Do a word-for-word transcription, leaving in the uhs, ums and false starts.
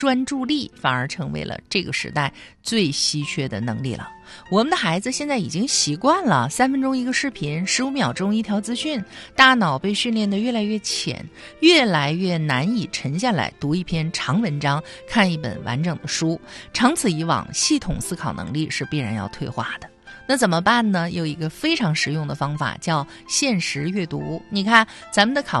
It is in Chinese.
专注力反而成为了这个时代最稀缺的能力了。我们的孩子现在已经习惯了三分钟一个视频，十五秒钟一条资讯，大脑被训练得越来越浅，越来越难以沉下来读一篇长文章，看一本完整的书。长此以往，系统思考能力是必然要退化的。那怎么办呢？有一个非常实用的方法叫限时阅读。你看咱们的考